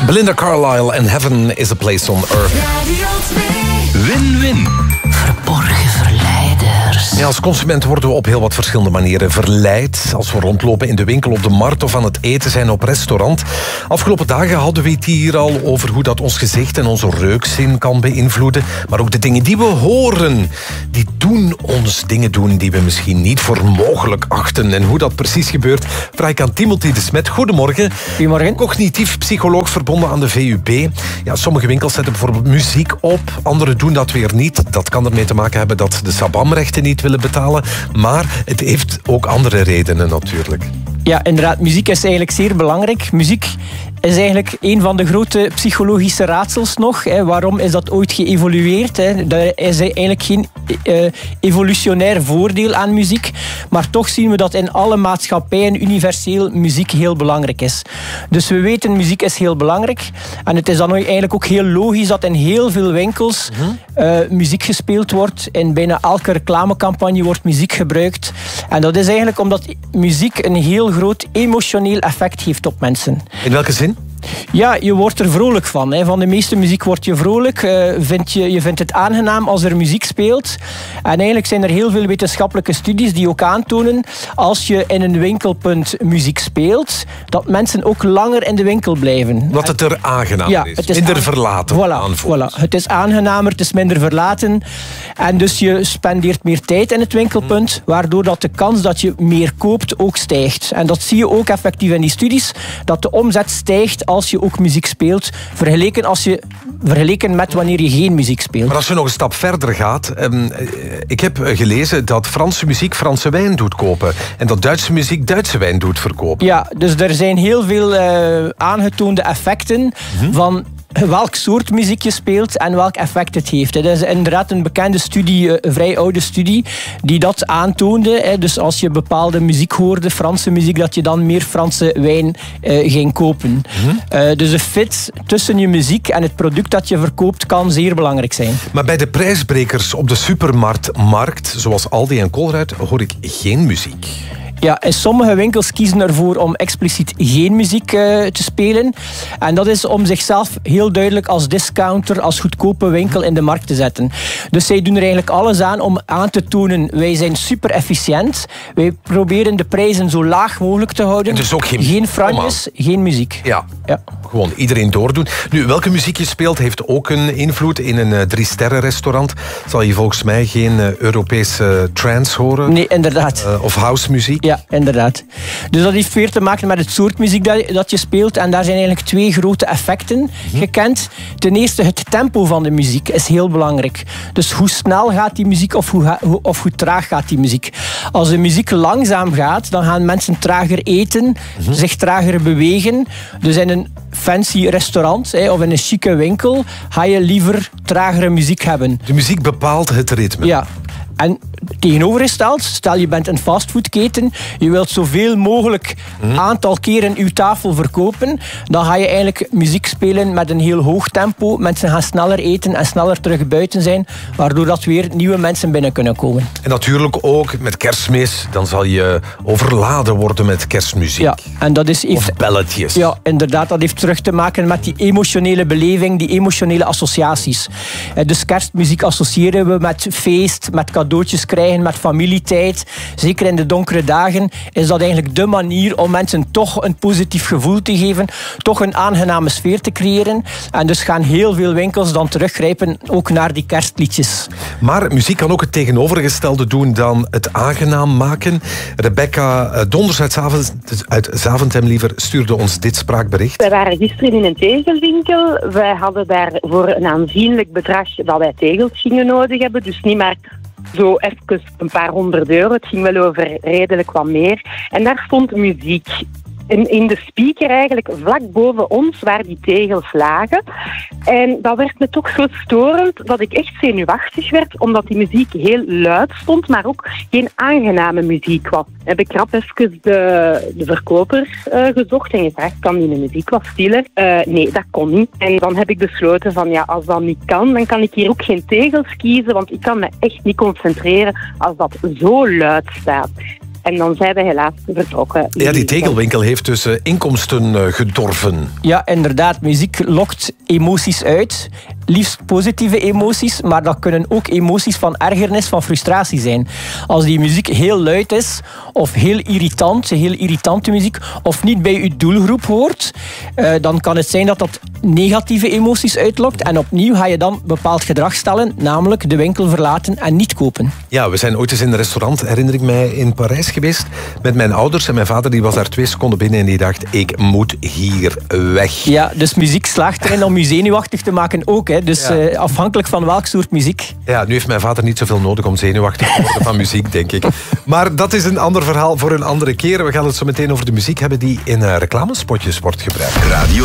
Belinda Carlisle en Heaven is a Place on Earth. Win-win. Verborgen verleiders. Ja, als consument worden we op heel wat verschillende manieren verleid. Als we rondlopen in de winkel, op de markt of aan het eten zijn op restaurant. Afgelopen dagen hadden we het hier al over hoe dat ons gezicht en onze reukzin kan beïnvloeden. Maar ook de dingen die we horen, die doen ons dingen doen die we misschien niet voor mogelijk achten. En hoe dat precies gebeurt, vraag ik aan Timothy de Smet. Goedemorgen. Goedemorgen. Cognitief psycholoog verbonden aan de VUB. Ja, sommige winkels zetten bijvoorbeeld muziek op, anderen doen dat weer niet. Dat kan ermee te maken hebben dat de Sabam-rechten niet willen betalen. Maar het heeft ook andere redenen natuurlijk. Ja, inderdaad. Muziek is eigenlijk zeer belangrijk. Muziek is eigenlijk een van de grote psychologische raadsels nog. Waarom is dat ooit geëvolueerd? Er is eigenlijk geen evolutionair voordeel aan muziek. Maar toch zien we dat in alle maatschappijen universeel muziek heel belangrijk is. Dus we weten, muziek is heel belangrijk. En het is dan eigenlijk ook heel logisch dat in heel veel winkels muziek gespeeld wordt. In bijna elke reclamecampagne wordt muziek gebruikt. En dat is eigenlijk omdat muziek een heel groot emotioneel effect heeft op mensen. In welke zin? Ja, je wordt er vrolijk van. Van de meeste muziek word je vrolijk. Je vindt het aangenaam als er muziek speelt. En eigenlijk zijn er heel veel wetenschappelijke studies die ook aantonen, als je in een winkelpunt muziek speelt, dat mensen ook langer in de winkel blijven. Wat het er aangenamer is. Minder verlaten. Voilà. Het is aangenamer, het is minder verlaten. En dus je spendeert meer tijd in het winkelpunt, waardoor dat de kans dat je meer koopt ook stijgt. En dat zie je ook effectief in die studies, dat de omzet stijgt als je ook muziek speelt, vergeleken met wanneer je geen muziek speelt. Maar als je nog een stap verder gaat, ik heb gelezen dat Franse muziek Franse wijn doet kopen en dat Duitse muziek Duitse wijn doet verkopen. Ja, dus er zijn heel veel aangetoonde effecten van welk soort muziek je speelt en welk effect het heeft. Dat is inderdaad een bekende studie, een vrij oude studie, die dat aantoonde. Dus als je bepaalde muziek hoorde, Franse muziek, dat je dan meer Franse wijn ging kopen. Dus de fit tussen je muziek en het product dat je verkoopt kan zeer belangrijk zijn. Maar bij de prijsbrekers op de supermarkt, zoals Aldi en Colruyt, hoor ik geen muziek. Ja, en sommige winkels kiezen ervoor om expliciet geen muziek te spelen. En dat is om zichzelf heel duidelijk als discounter, als goedkope winkel in de markt te zetten. Dus zij doen er eigenlijk alles aan om aan te tonen, wij zijn super efficiënt. Wij proberen de prijzen zo laag mogelijk te houden. Dus ook geen franjes, geen muziek. Ja. Gewoon iedereen doordoen. Nu, welke muziek je speelt heeft ook een invloed. In een 3-sterren-restaurant zal je volgens mij geen Europese trance horen. Nee, inderdaad. Of housemuziek. Ja, inderdaad. Dus dat heeft weer te maken met het soort muziek dat je speelt. En daar zijn eigenlijk twee grote effecten gekend. Ten eerste, het tempo van de muziek is heel belangrijk. Dus hoe snel gaat die muziek of hoe traag gaat die muziek. Als de muziek langzaam gaat, dan gaan mensen trager eten, zich trager bewegen. Dus in een fancy restaurant of in een chique winkel ga je liever tragere muziek hebben. De muziek bepaalt het ritme. Ja. En tegenovergesteld, stel je bent een fastfoodketen, je wilt zoveel mogelijk aantal keren uw tafel verkopen, dan ga je eigenlijk muziek spelen met een heel hoog tempo. Mensen gaan sneller eten en sneller terug buiten zijn, waardoor dat weer nieuwe mensen binnen kunnen komen. En natuurlijk ook met Kerstmis, dan zal je overladen worden met kerstmuziek. Ja, en dat is of belletjes. Ja, inderdaad, dat heeft terug te maken met die emotionele beleving, die emotionele associaties. Dus kerstmuziek associëren we met feest, met cadeautjes krijgen, met familietijd. Zeker in de donkere dagen is dat eigenlijk de manier om mensen toch een positief gevoel te geven, toch een aangename sfeer te creëren. En dus gaan heel veel winkels dan teruggrijpen ook naar die kerstliedjes. Maar muziek kan ook het tegenovergestelde doen dan het aangenaam maken. Rebecca Donders uit Zaventem stuurde ons dit spraakbericht. Wij waren gisteren in een tegelwinkel. Wij hadden daar voor een aanzienlijk bedrag dat wij tegels gingen nodig hebben. Dus niet maar zo even een paar €100. Het ging wel over redelijk wat meer. En daar stond muziek. In de speaker eigenlijk vlak boven ons, waar die tegels lagen. En dat werd me toch zo storend dat ik echt zenuwachtig werd, omdat die muziek heel luid stond, maar ook geen aangename muziek was. Heb ik rap even de verkoper gezocht en gevraagd, kan die muziek wat stiller? Nee, dat kon niet. En dan heb ik besloten van, ja, als dat niet kan, dan kan ik hier ook geen tegels kiezen, want ik kan me echt niet concentreren als dat zo luid staat. En dan zijn we helaas vertrokken. Ja, die tegelwinkel heeft dus inkomsten gedorven. Ja, inderdaad. Muziek lokt emoties uit. Liefst positieve emoties, maar dat kunnen ook emoties van ergernis, van frustratie zijn. Als die muziek heel luid is, of heel irritante muziek, of niet bij uw doelgroep hoort, dan kan het zijn dat dat negatieve emoties uitlokt. En opnieuw ga je dan bepaald gedrag stellen, namelijk de winkel verlaten en niet kopen. Ja, we zijn ooit eens in een restaurant, herinner ik mij, in Parijs geweest, met mijn ouders. En mijn vader die was daar 2 seconden binnen en die dacht, ik moet hier weg. Ja, dus muziek slaagt erin om je zenuwachtig te maken ook. Hè. Dus afhankelijk van welk soort muziek. Ja, nu heeft mijn vader niet zoveel nodig om zenuwachtig te worden van muziek, denk ik. Maar dat is een ander verhaal voor een andere keer. We gaan het zo meteen over de muziek hebben die in reclamespotjes wordt gebruikt.